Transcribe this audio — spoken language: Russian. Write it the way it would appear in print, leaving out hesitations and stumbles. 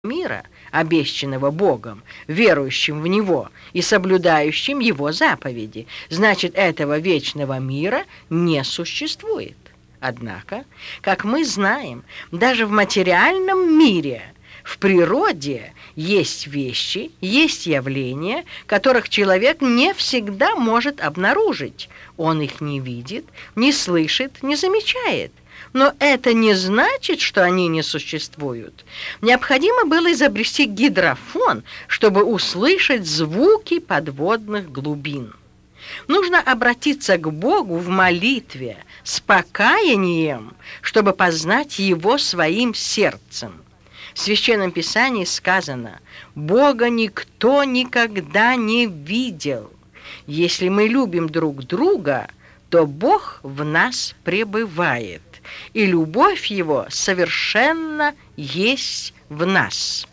мира, обещанного Богом, верующим в Него и соблюдающим Его заповеди, значит, этого вечного мира не существует. Однако, как мы знаем, даже в материальном мире, в природе есть вещи, есть явления, которых человек не всегда может обнаружить. Он их не видит, не слышит, не замечает. Но это не значит, что они не существуют. Необходимо было изобрести гидрофон, чтобы услышать звуки подводных глубин. Нужно обратиться к Богу в молитве, с покаянием, чтобы познать Его своим сердцем. В Священном Писании сказано: «Бога никто никогда не видел». Если мы любим друг друга, то Бог в нас пребывает, и любовь Его совершенно есть в нас.